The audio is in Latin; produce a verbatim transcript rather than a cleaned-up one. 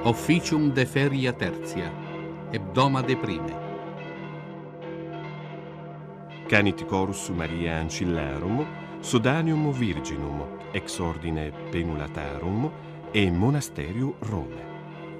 Officium de feria tertia, hebdoma de prime. Canit chorus Maria Ancillarum, Sodanium Virginum, ex ordine Penulatarum e Monasterio Rome.